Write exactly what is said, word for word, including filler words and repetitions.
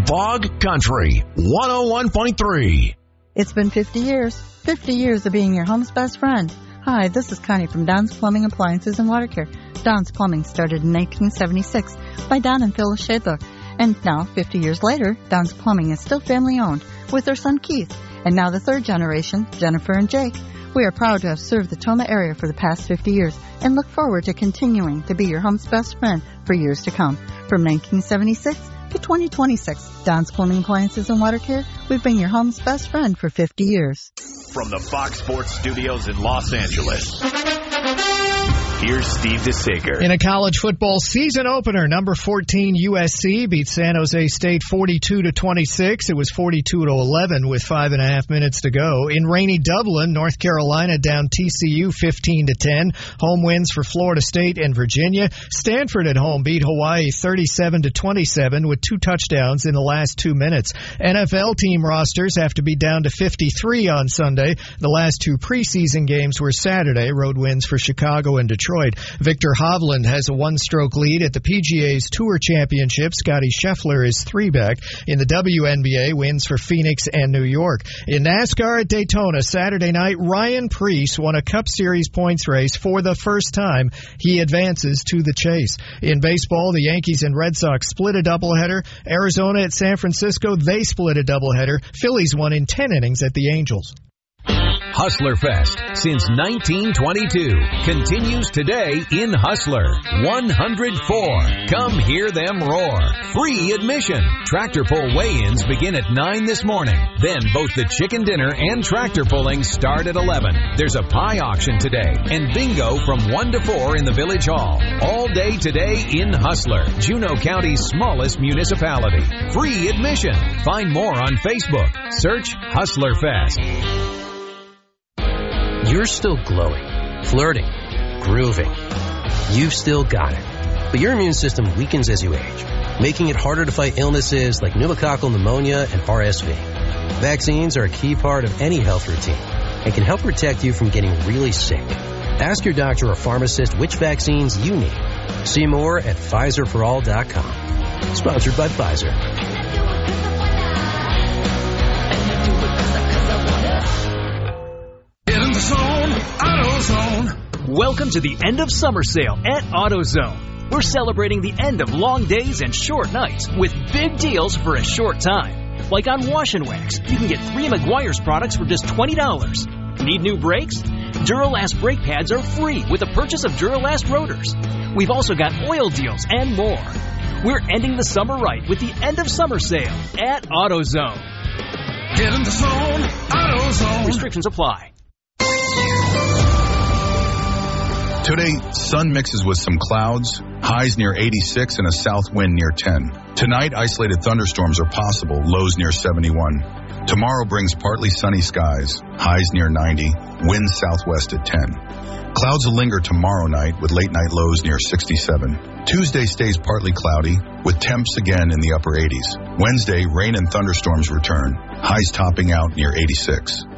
Fog Country one oh one point three. It's been fifty years. fifty years of being your home's best friend. Hi, this is Connie from Don's Plumbing Appliances and Water Care. Don's Plumbing started in nineteen seventy-six by Don and Phyllis Shadler. And now, fifty years later, Don's Plumbing is still family-owned with their son Keith. And now the third generation, Jennifer and Jake. We are proud to have served the Toma area for the past fifty years and look forward to continuing to be your home's best friend for years to come. From nineteen seventy-six to twenty twenty-six, Don's Plumbing Appliances and Water Care, we've been your home's best friend for fifty years. From the Fox Sports Studios in Los Angeles, here's Steve DeSager. In a college football season opener, number fourteen U S C beat San Jose State forty-two to twenty-six. It was forty-two to eleven with five and a half minutes to go. In rainy Dublin, North Carolina down T C U fifteen to ten. Home wins for Florida State and Virginia. Stanford at home beat Hawaii thirty-seven to twenty-seven with two touchdowns in the last two minutes. N F L team rosters have to be down to fifty-three on Sunday. The last two preseason games were Saturday. Road wins for Chicago and Detroit. Victor Hovland has a one-stroke lead at the P G A's Tour Championship. Scotty Scheffler is three back. In the W N B A, wins for Phoenix and New York. In NASCAR at Daytona Saturday night, Ryan Preece won a Cup Series points race for the first time. He advances to the chase. In baseball, the Yankees and Red Sox split a doubleheader. Arizona at San Francisco, they split a doubleheader. Phillies won in ten innings at the Angels. Hustler Fest, since nineteen twenty-two, continues today in Hustler. one hundred four. Come hear them roar. Free admission. Tractor pull weigh-ins begin at nine this morning. Then both the chicken dinner and tractor pulling start at eleven. There's a pie auction today and bingo from one to four in the Village Hall. All day today in Hustler, Juneau County's smallest municipality. Free admission. Find more on Facebook. Search Hustler Fest. You're still glowing, flirting, grooving. You've still got it. But your immune system weakens as you age, making it harder to fight illnesses like pneumococcal pneumonia and R S V. Vaccines are a key part of any health routine and can help protect you from getting really sick. Ask your doctor or pharmacist which vaccines you need. See more at Pfizer for all dot com. Sponsored by Pfizer. Welcome to the end of summer sale at AutoZone. We're celebrating the end of long days and short nights with big deals for a short time. Like on Wash and Wax, you can get three Meguiar's products for just twenty dollars. Need new brakes? Duralast brake pads are free with the purchase of Duralast rotors. We've also got oil deals and more. We're ending the summer right with the end of summer sale at AutoZone. Get in the zone, AutoZone. Restrictions apply. Today, sun mixes with some clouds, highs near eighty-six and a south wind near ten. Tonight, isolated thunderstorms are possible, lows near seventy-one. Tomorrow brings partly sunny skies, highs near ninety, winds southwest at ten. Clouds will linger tomorrow night with late night lows near sixty-seven. Tuesday stays partly cloudy with temps again in the upper eighties. Wednesday, rain and thunderstorms return, highs topping out near eighty-six.